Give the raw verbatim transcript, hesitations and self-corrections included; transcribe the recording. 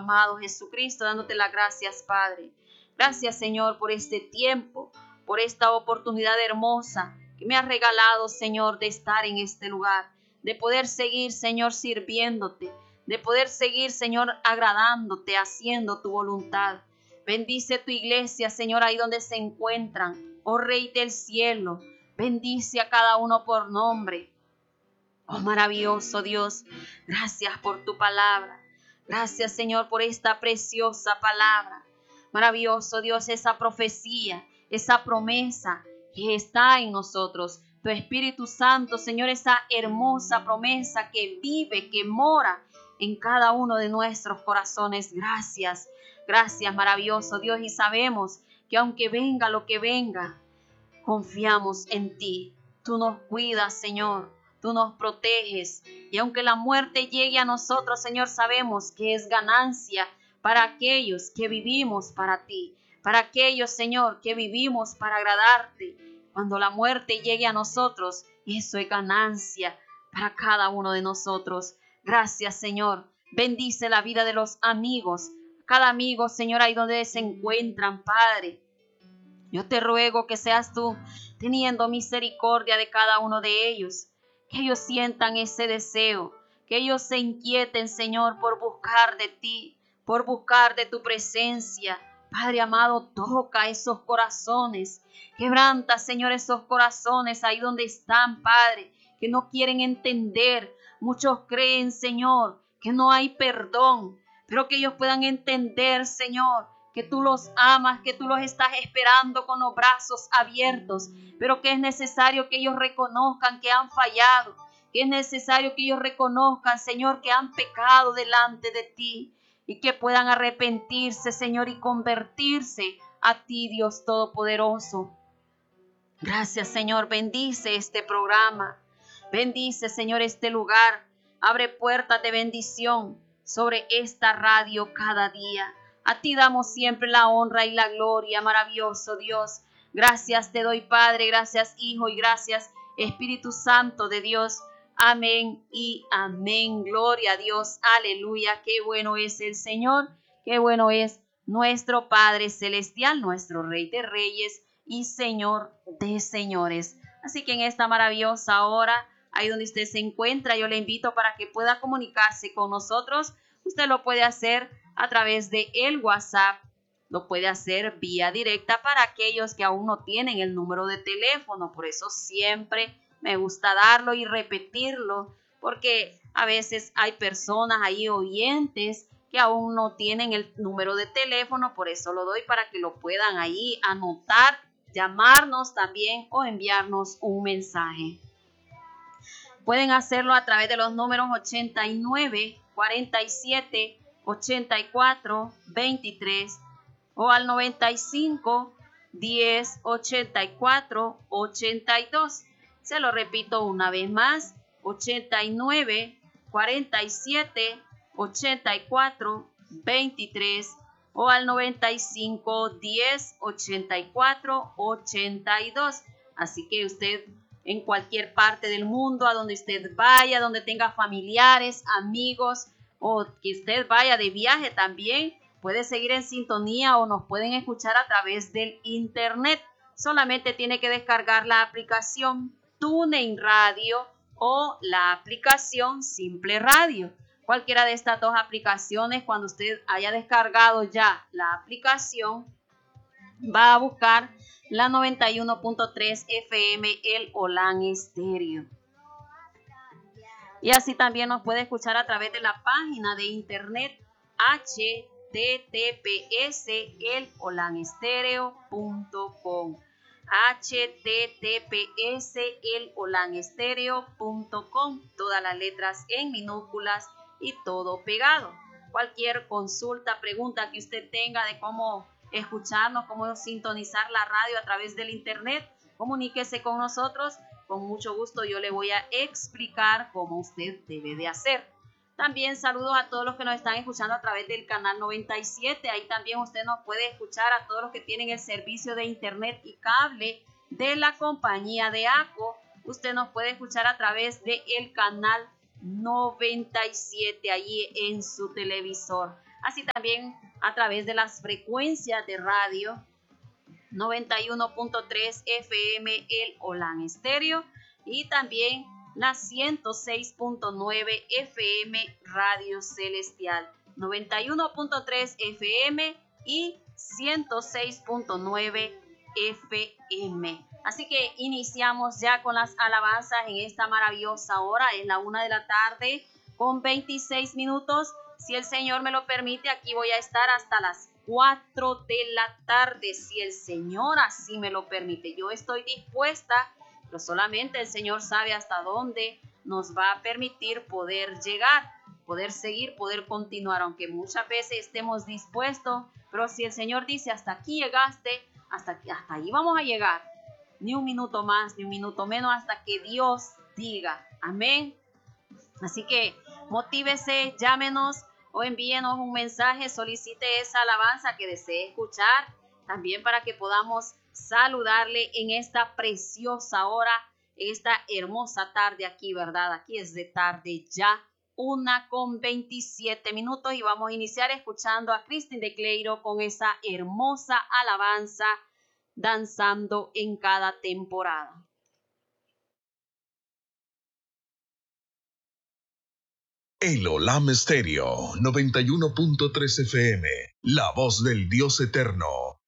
amado Jesucristo, dándote las gracias, Padre. Gracias, Señor, por este tiempo, por esta oportunidad hermosa que me has regalado, Señor, de estar en este lugar, de poder seguir, Señor, sirviéndote, de poder seguir, Señor, agradándote, haciendo tu voluntad. Bendice tu iglesia, Señor, ahí donde se encuentran, oh Rey del cielo. Bendice a cada uno por nombre. Oh maravilloso Dios, gracias por tu palabra. Gracias, Señor, por esta preciosa palabra. Maravilloso Dios, esa profecía, esa promesa que está en nosotros. Tu Espíritu Santo, Señor, esa hermosa promesa que vive, que mora en cada uno de nuestros corazones. Gracias, gracias, maravilloso Dios. Y sabemos que aunque venga lo que venga, confiamos en ti. Tú nos cuidas, Señor. Tú nos proteges. Y aunque la muerte llegue a nosotros, Señor, sabemos que es ganancia para aquellos que vivimos para ti. Para aquellos, Señor, que vivimos para agradarte. Cuando la muerte llegue a nosotros, eso es ganancia para cada uno de nosotros. Gracias, Señor. Bendice la vida de los amigos. Cada amigo, Señor, ahí donde se encuentran, Padre. Yo te ruego que seas tú teniendo misericordia de cada uno de ellos. Que ellos sientan ese deseo. Que ellos se inquieten, Señor, por buscar de ti, por buscar de tu presencia. Padre amado, toca esos corazones. Quebranta, Señor, esos corazones ahí donde están, Padre, que no quieren entender. Muchos creen, Señor, que no hay perdón, pero que ellos puedan entender, Señor, que tú los amas, que tú los estás esperando con los brazos abiertos, pero que es necesario que ellos reconozcan que han fallado, que es necesario que ellos reconozcan, Señor, que han pecado delante de ti y que puedan arrepentirse, Señor, y convertirse a ti, Dios Todopoderoso. Gracias, Señor, bendice este programa, bendice, Señor, este lugar, abre puertas de bendición sobre esta radio cada día. A ti damos siempre la honra y la gloria, maravilloso Dios. Gracias te doy, Padre, gracias, Hijo, y gracias, Espíritu Santo de Dios. Amén y amén. Gloria a Dios, aleluya. Qué bueno es el Señor, qué bueno es nuestro Padre Celestial, nuestro Rey de Reyes y Señor de Señores. Así que en esta maravillosa hora, ahí donde usted se encuentra, yo le invito para que pueda comunicarse con nosotros. Usted lo puede hacer a través de el WhatsApp, lo puede hacer vía directa para aquellos que aún no tienen el número de teléfono. Por eso siempre me gusta darlo y repetirlo, porque a veces hay personas ahí oyentes que aún no tienen el número de teléfono. Por eso lo doy para que lo puedan ahí anotar, llamarnos también o enviarnos un mensaje. Pueden hacerlo a través de los números ochenta y nueve, cuarenta y siete, ochenta y cuatro, veintitrés o al noventa y cinco, diez, ochenta y cuatro, ochenta y dos. Se lo repito una vez más, ochenta y nueve, cuarenta y siete, ochenta y cuatro, veintitrés o al noventa y cinco, diez, ochenta y cuatro, ochenta y dos. Así que usted en cualquier parte del mundo, a donde usted vaya, donde tenga familiares, amigos, o que usted vaya de viaje también, puede seguir en sintonía o nos pueden escuchar a través del internet. Solamente tiene que descargar la aplicación TuneIn Radio o la aplicación Simple Radio. Cualquiera de estas dos aplicaciones, cuando usted haya descargado ya la aplicación, va a buscar la noventa y uno punto tres F M, el Olan Estéreo. Y así también nos puede escuchar a través de la página de internet H T T P S el olan estéreo punto com. H T T P S el olan estéreo punto com. Todas las letras en minúsculas y todo pegado. Cualquier consulta, pregunta que usted tenga de cómo escucharnos, cómo sintonizar la radio a través del internet, comuníquese con nosotros. Con mucho gusto yo le voy a explicar cómo usted debe de hacer. También saludos a todos los que nos están escuchando a través del canal noventa y siete. Ahí también usted nos puede escuchar, a todos los que tienen el servicio de internet y cable de la compañía de ACO. Usted nos puede escuchar a través del canal noventa y siete allí en su televisor. así también a través de las frecuencias de radio noventa y uno punto tres F M El Olan Estéreo y también la ciento seis punto nueve F M Radio Celestial, noventa y uno punto tres F M y ciento seis punto nueve F M. Así que iniciamos ya con las alabanzas en esta maravillosa hora, es la una de la tarde con veintiséis minutos. Si el Señor me lo permite, aquí voy a estar hasta las cuatro de la tarde, si el Señor así me lo permite. Yo estoy dispuesta, pero solamente el Señor sabe hasta dónde nos va a permitir poder llegar, poder seguir, poder continuar, aunque muchas veces estemos dispuestos, pero si el Señor dice hasta aquí llegaste, hasta, hasta ahí vamos a llegar. Ni un minuto más, ni un minuto menos, hasta que Dios diga. Amén. Así que motívese, llámenos o envíenos un mensaje, solicite esa alabanza que desee escuchar, también para que podamos saludarle en esta preciosa hora, en esta hermosa tarde aquí, ¿verdad? Aquí es de tarde ya, una con veintisiete minutos, y vamos a iniciar escuchando a Cristin de Cleiro con esa hermosa alabanza, danzando en cada temporada. El Olam Estéreo noventa y uno punto tres F M, la voz del Dios eterno,